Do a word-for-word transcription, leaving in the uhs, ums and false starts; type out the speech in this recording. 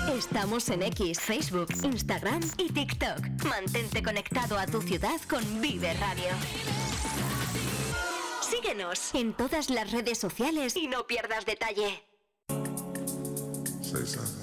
Estamos en X, Facebook, Instagram y TikTok. Mantente conectado a tu ciudad con Vive Radio. Síguenos en todas las redes sociales y no pierdas detalle. Say something.